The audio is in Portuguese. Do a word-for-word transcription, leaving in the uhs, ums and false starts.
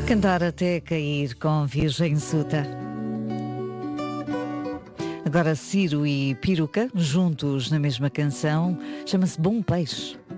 Cantar até cair com Virgem Suta. Agora Ciro e Peruca, juntos na mesma canção, chama-se Bom Peixe.